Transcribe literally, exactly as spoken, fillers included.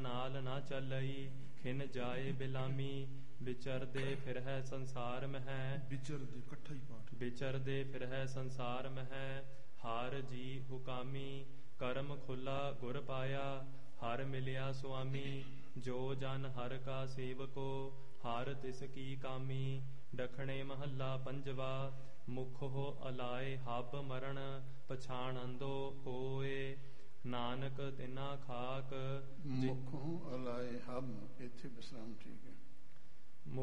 ਨਾਲ ਨਾ ਚੱਲਈ, ਖਿਨ ਜਾਏ ਬਿਲਾਮੀ। ਵਿਚਰਦੇ ਫਿਰ ਹੈ ਸੰਸਾਰ ਮਹਿ, ਵਿਚਰਦੇ ਇਕੱਠਾ ਹੀ ਪਾਠ, ਵਿਚਰਦੇ ਫਿਰ ਹੈ ਸੰਸਾਰ ਮਹਿ। ਹਰ ਜੀ ਹੁਕਾਮੀ, ਕਰਮ ਖੁੱਲਾ ਗੁਰ ਪਾਇਆ। ਹਰ ਮਿਲਿਆ ਸੁਆਮੀ, ਜੋ ਜਨ ਹਰ ਕਾ ਸੇਵਕੋ। ਹਰ ਤਿਸ ਕੀ ਕਾਮੀ, ਡਖਣੇ ਮਹੱਲਾ ਪੰਜਵਾ। ਮੁਖ ਹੋ ਅਲਾਏ ਹਬ ਮਰਨ, ਪਛਾਣੰਦੋ ਕੋਏ। ਨਾਨਕ ਤਿਨਾ ਖਾਕ। ਮੁਖੋਂ ਅਲਾਏ ਹਬ, ਇੱਥੇ ਵਿਸਰਾਮ ਠੀਕ ਹੈ।